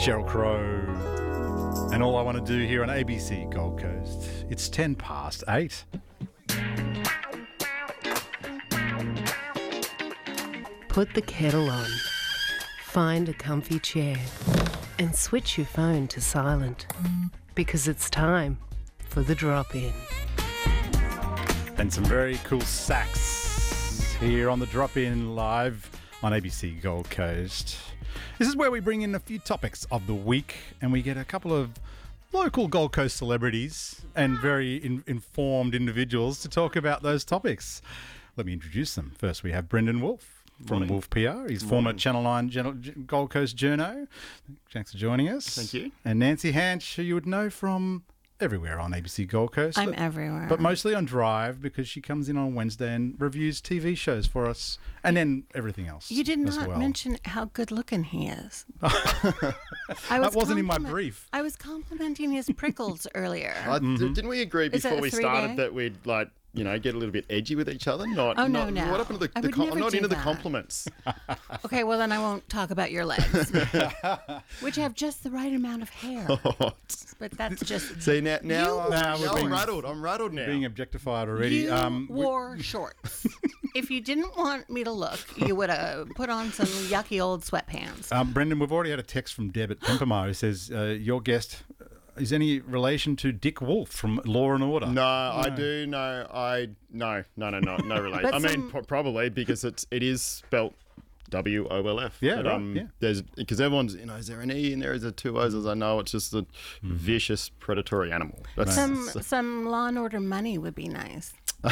Sheryl Crow. And all I want to do here on ABC Gold Coast. It's 8:10. Put the kettle on. Find a comfy chair. And switch your phone to silent. Because it's time for the drop-in. And some very cool sax here on the drop-in live on ABC Gold Coast. This is where we bring in a few topics of the week and we get a couple of local Gold Coast celebrities and very informed individuals to talk about those topics. Let me introduce them. First, we have Brendan Wolfe from Wolf PR. He's former Channel 9 Gold Coast journo. Thanks for joining us. Thank you. And Nancy Hanch, who you would know from everywhere on ABC Gold Coast. I'm everywhere. But mostly on Drive because she comes in on Wednesday and reviews TV shows for us and then everything else. You did as not well. mention how good looking he is. That wasn't in my brief. I was complimenting his prickles earlier. Didn't we agree Is that before a we 3-day? started that we'd get a little bit edgy with each other? Not. Oh, no. What happened to I the? would never I'm not do into the that. compliments. Okay, well then I won't talk about your legs, which have just the right amount of hair. But that's just See now we're being- I'm rattled now. Being objectified already. you wore shorts. If you didn't want me to look, you would have put on some yucky old sweatpants. Brendan, we've already had a text from Deb at Pimpamar who says your guest is any relation to Dick Wolf from Law and Order. No, I do know. No relation. But I mean, probably because it is spelt WOLF. Yeah, but, right, yeah. There's because everyone's is there an E in there? Is there two O's? As I know, it's just a vicious predatory animal. That's Some Law and Order money would be nice.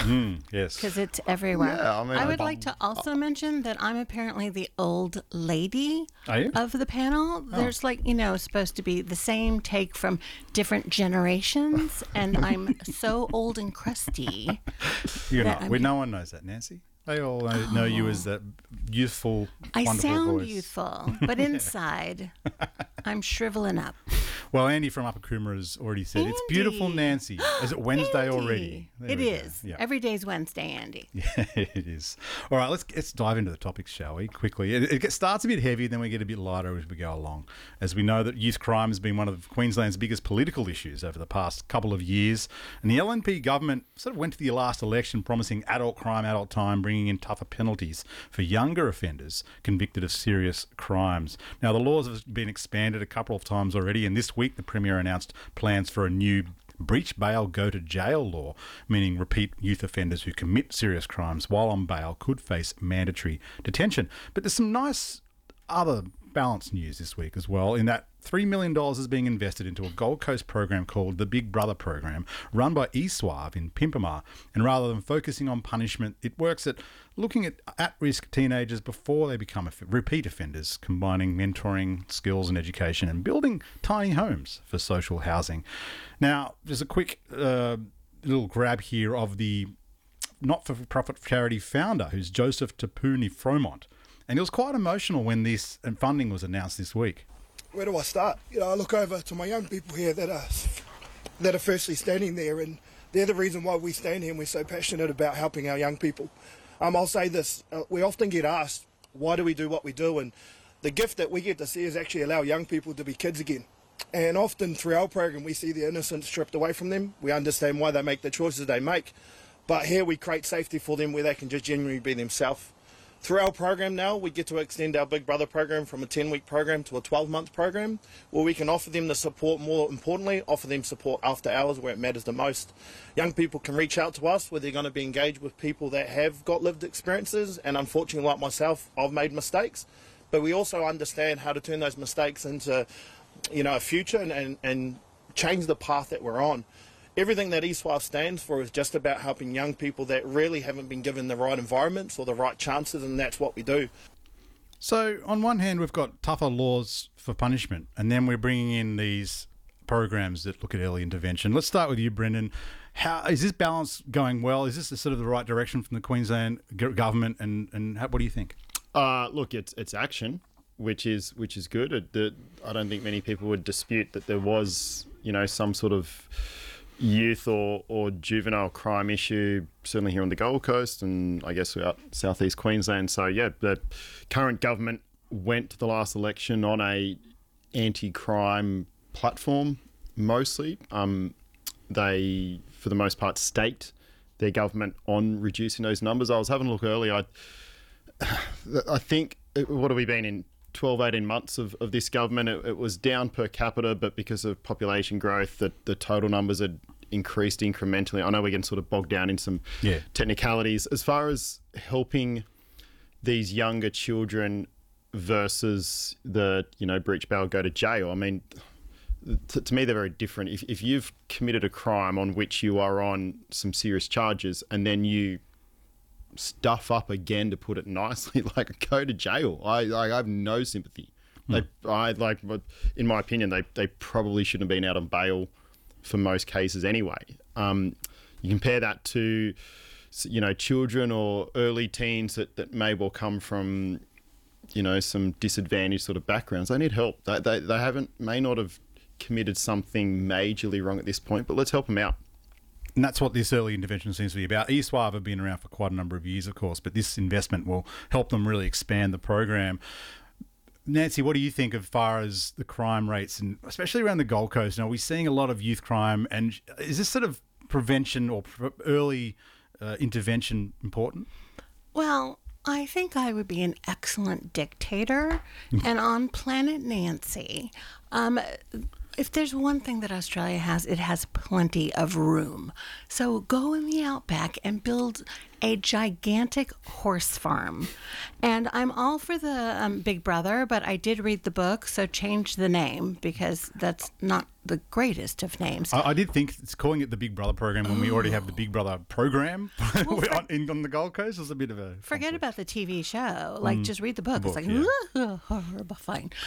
Yes. Because it's everywhere. Yeah, I mean, I would like to also mention that I'm apparently the old lady Are you? of the panel. There's supposed to be the same take from different generations, and I'm so old and crusty. You're that not. I'm- No one knows that, Nancy. They all know you as that youthful, I wonderful sound voice. youthful, but inside, I'm shriveling up. Well, Andy from Upper Coomera has already said it's beautiful, Andy. Nancy. Is it Wednesday Andy. already? There It we go. is. Yeah. Every day's Wednesday, Andy. Yeah, it is. All right, let's dive into the topics, shall we? Quickly. It starts a bit heavy, then we get a bit lighter as we go along. As we know that youth crime has been one of Queensland's biggest political issues over the past couple of years, and the LNP government sort of went to the last election promising adult crime, adult time, bringing in tougher penalties for younger offenders convicted of serious crimes. Now, the laws have been expanded a couple of times already, and this week the Premier announced plans for a new breach bail, go to jail law, meaning repeat youth offenders who commit serious crimes while on bail could face mandatory detention. But there's some nice other balanced news this week as well, in that $3 million is being invested into a Gold Coast program called the Big Brother program, run by eSWAV in Pimpamar. And rather than focusing on punishment, it works at looking at risk teenagers before they become repeat offenders, combining mentoring, skills and education, and building tiny homes for social housing. Now, there's a quick little grab here of the not-for-profit charity founder, who's Joseph Tapuni Fromont. And it was quite emotional when this funding was announced this week. Where do I start? I look over to my young people here that are firstly standing there, and they're the reason why we stand here and we're so passionate about helping our young people. I'll say this, we often get asked, why do we do what we do? And the gift that we get to see is actually allow young people to be kids again. And often through our program, we see the innocence stripped away from them. We understand why they make the choices they make. But here we create safety for them where they can just genuinely be themselves. Through our program now, we get to extend our Big Brother program from a 10-week program to a 12-month program, where we can offer them the support, more importantly, offer them support after hours where it matters the most. Young people can reach out to us where they're going to be engaged with people that have got lived experiences, and unfortunately, like myself, I've made mistakes. But we also understand how to turn those mistakes into, a future and change the path that we're on. Everything that eSWAV stands for is just about helping young people that really haven't been given the right environments or the right chances, and that's what we do. So on one hand, we've got tougher laws for punishment, and then we're bringing in these programs that look at early intervention. Let's start with you, Brendan. How is this balance going well? Is this the sort of the right direction from the Queensland government, and what do you think? Look, it's action, which is good. I don't think many people would dispute that there was, some sort of youth or juvenile crime issue, certainly here on the Gold Coast and I guess out southeast Queensland. So yeah, the current government went to the last election on a anti-crime platform mostly. They, for the most part, staked their government on reducing those numbers. I was having a look earlier. I think, what have we been in, 12, 18 months of this government? It was down per capita, but because of population growth, the total numbers had increased incrementally. I know we can sort of bog down in some technicalities. As far as helping these younger children versus the, breach bail, go to jail, I mean, to me, they're very different. If you've committed a crime on which you are on some serious charges and then you stuff up again, to put it nicely, like, go to jail. I have no sympathy. In my opinion, they probably shouldn't have been out on bail for most cases anyway. You compare that to, children or early teens that may well come from, some disadvantaged sort of backgrounds. They need help. They may not have committed something majorly wrong at this point, but let's help them out. And that's what this early intervention seems to be about. eSWAV have been around for quite a number of years, of course, but this investment will help them really expand the program. Nancy, what do you think as far as the crime rates, and especially around the Gold Coast? Are we seeing a lot of youth crime, and is this sort of prevention or early intervention important? Well, I think I would be an excellent dictator. And on Planet Nancy, if there's one thing that Australia has, it has plenty of room. So go in the outback and build a gigantic horse farm. And I'm all for the Big Brother, but I did read the book, so change the name, because that's not the greatest of names. I did think it's calling it the Big Brother program when we already have the Big Brother program on the Gold Coast. It's a bit of a... Forget about the TV show. Like, just read the book. It's like, fine.